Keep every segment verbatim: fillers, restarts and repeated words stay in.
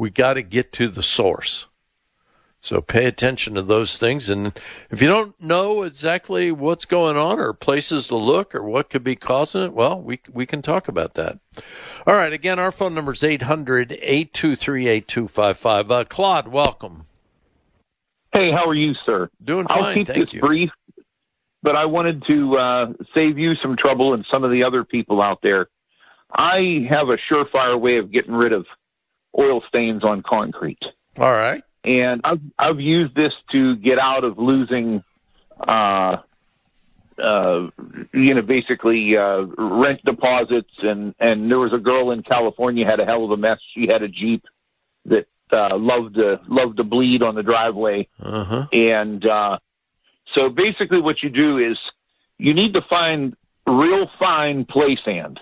we got to get to the source. So pay attention to those things. And if you don't know exactly what's going on or places to look or what could be causing it, well, we we can talk about that. All right. Again, our phone number is eight hundred, eight two three, eight two five five. Uh, Claude, welcome. Hey, how are you, sir? Doing fine, I'll keep thank this you. brief, but I wanted to uh, save you some trouble and some of the other people out there. I have a surefire way of getting rid of oil stains on concrete. All right. And I've, I've used this to get out of losing, uh, uh, you know, basically uh, rent deposits. And, and there was a girl in California had a hell of a mess. She had a Jeep that uh, loved to loved to bleed on the driveway. Uh-huh. And uh, so basically what you do is you need to find real fine play sand.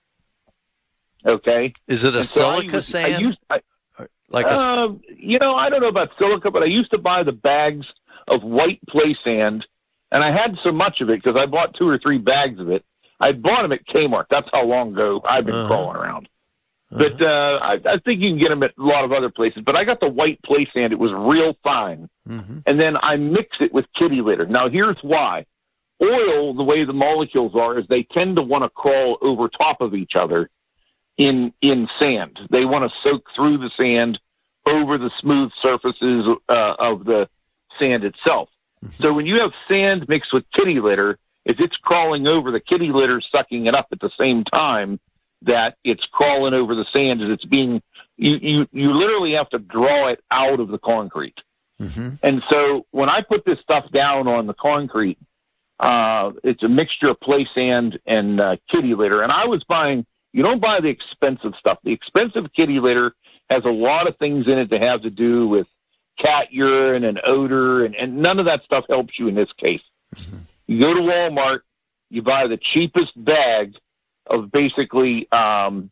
Okay? Is it a And so I silica used- sand? I used, I, like a, uh, you know, I don't know about silica, but I used to buy the bags of white play sand, and I had so much of it because I bought two or three bags of it. I bought them at Kmart. That's how long ago I've been Uh-huh. crawling around. But uh, I, I think you can get them at a lot of other places. But I got the white play sand. It was real fine. mm-hmm. And then I mix it with kitty litter. Now, here's why. Oil, the way the molecules are, is they tend to want to crawl over top of each other in in sand. They want to soak through the sand over the smooth surfaces uh, of the sand itself. Mm-hmm. So when you have sand mixed with kitty litter, if it's crawling over, the kitty litter sucking it up at the same time that it's crawling over the sand as it's being, you, you, you literally have to draw it out of the concrete. Mm-hmm. And so when I put this stuff down on the concrete, uh, it's a mixture of play sand and uh, kitty litter. And I was buying, you don't buy the expensive stuff. The expensive kitty litter has a lot of things in it that have to do with cat urine and odor, and, and none of that stuff helps you in this case. Mm-hmm. You go to Walmart, you buy the cheapest bag of basically um,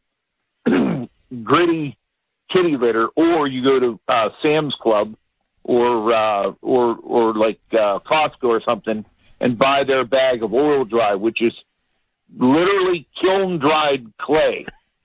gritty kitty litter, or you go to uh, Sam's Club or uh, or or like uh, Costco or something and buy their bag of Oil Dry, which is literally kiln dried clay,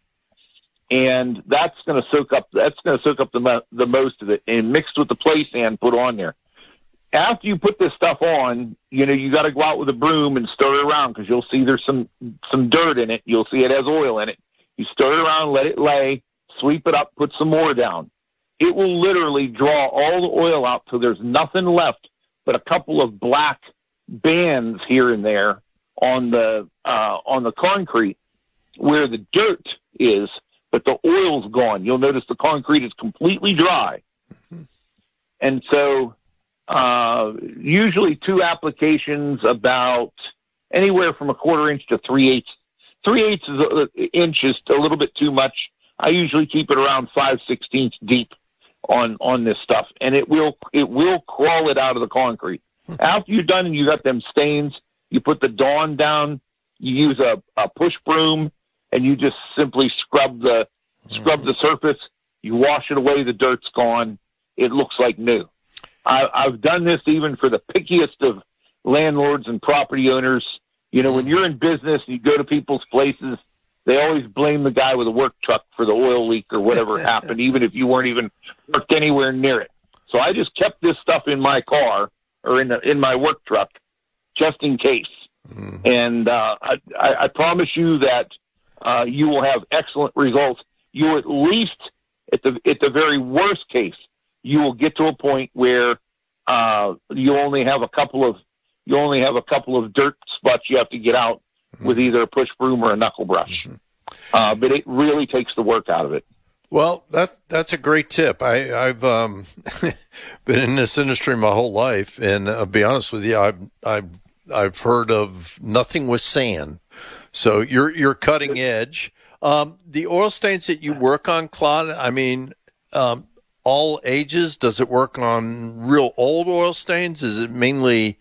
and that's going to soak up. That's going to soak up the mo- the most of it, and mixed with the play sand put on there. After you put this stuff on, you know you got to go out with a broom and stir it around because you'll see there's some some dirt in it. You'll see it has oil in it. You stir it around, let it lay, sweep it up, put some more down. It will literally draw all the oil out till there's nothing left but a couple of black bands here and there on the uh, on the concrete where the dirt is, but the oil's gone. You'll notice the concrete is completely dry. Mm-hmm. And so uh, usually two applications about anywhere from a quarter inch to three eighths. Three eighths is a, inch is a little bit too much. I usually keep it around five sixteenths deep on on this stuff, and it will it will crawl it out of the concrete. After you're done and you got them stains, you put the Dawn down. You use a, a push broom, and you just simply scrub the scrub the surface. You wash it away. The dirt's gone. It looks like new. I, I've done this even for the pickiest of landlords and property owners. You know, when you're in business, you go to people's places, they always blame the guy with a work truck for the oil leak or whatever happened, even if you weren't even parked anywhere near it. So I just kept this stuff in my car or in the, in my work truck just in case. Mm. And uh, I, I, I promise you that uh, you will have excellent results. You will at least, at the at the very worst case, you will get to a point where uh, you only have a couple of you only have a couple of dirt spots you have to get out mm-hmm. with either a push broom or a knuckle brush. Mm-hmm. Uh, but it really takes the work out of it. Well, that that's a great tip. I, I've um, been in this industry my whole life, and I'll be honest with you, I've I've I've heard of nothing with sand. So you're you're cutting edge. Um, the oil stains that you work on, Claude, I mean, um, all ages. Does it work on real old oil stains? Is it mainly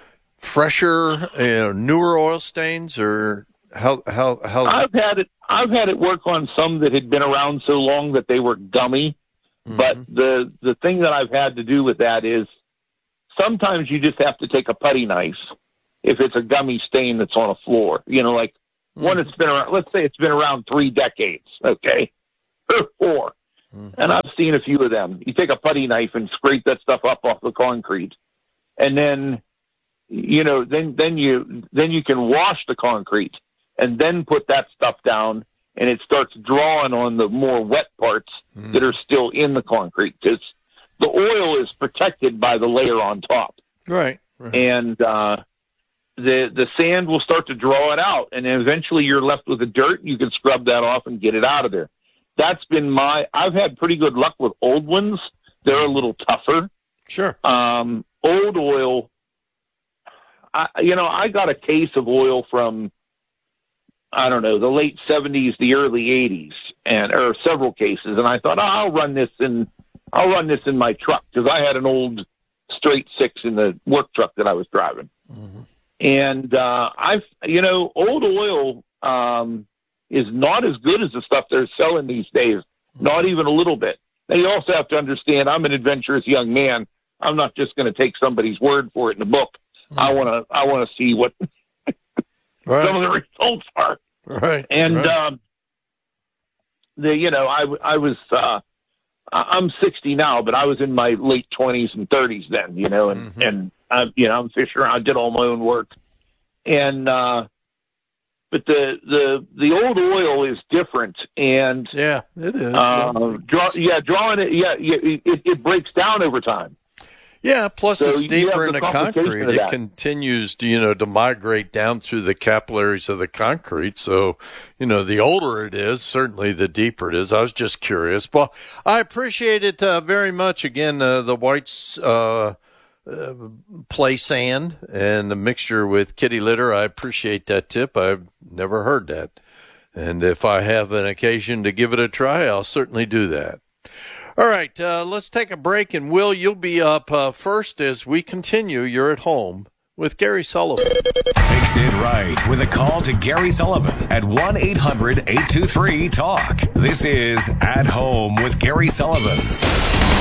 fresher, you know, newer oil stains, or how how how? I've had it. I've had it work on some that had been around so long that they were gummy. Mm-hmm. But the the thing that I've had to do with that is sometimes you just have to take a putty knife if it's a gummy stain that's on a floor. You know, like mm-hmm. one that's been around. Let's say it's been around three decades, okay, or four. Mm-hmm. And I've seen a few of them. You take a putty knife and scrape that stuff up off the concrete, and then, you know, then then you then you can wash the concrete and then put that stuff down, and it starts drawing on the more wet parts mm. that are still in the concrete, because the oil is protected by the layer on top. Right. right. And uh, the the sand will start to draw it out, and then eventually you're left with the dirt. You can scrub that off and get it out of there. That's been my, I've had pretty good luck with old ones. They're a little tougher. Sure. Um, old oil, I, you know, I got a case of oil from, I don't know, the late seventies, the early eighties, and or several cases. And I thought, oh, I'll run this in, I'll run this in my truck, because I had an old straight six in the work truck that I was driving. Mm-hmm. And uh, I've, you know, old oil, um, is not as good as the stuff they're selling these days, not even a little bit. Now, you also have to understand, I'm an adventurous young man. I'm not just going to take somebody's word for it in a book. Mm-hmm. I want to I want to see what right. some of the results are. Right. And, right. Um, the you know, I, I was, uh, I'm sixty now, but I was in my late twenties and thirties then, you know, and, mm-hmm. and I, you know, I'm fishing around, I did all my own work. And, uh, But the, the the old oil is different, and yeah, it is. Uh, draw, yeah, drawing it, yeah, yeah it, it breaks down over time. Yeah, plus so it's deeper in the concrete. It that. continues to, you know, to migrate down through the capillaries of the concrete. So, you know, the older it is, certainly the deeper it is. I was just curious. Well, I appreciate it uh, very much. Again, uh, the whites. Uh, Uh, play sand and the mixture with kitty litter. I appreciate that tip. I've never heard that. And if I have an occasion to give it a try, I'll certainly do that. All right, uh, let's take a break. And Will, you'll be up uh, first as we continue. You're at home with Gary Sullivan. Fix it right with a call to Gary Sullivan at one eight hundred eight two three talk. This is At Home with Gary Sullivan.